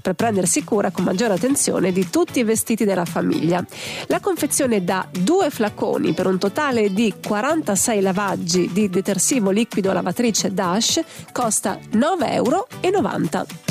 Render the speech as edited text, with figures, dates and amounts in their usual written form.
per prendersi cura con maggiore attenzione di tutti i vestiti della famiglia. La confezione da 2 flaconi per un totale di 46 lavaggi di detersivo liquido lavatrice Dash costa €9,90.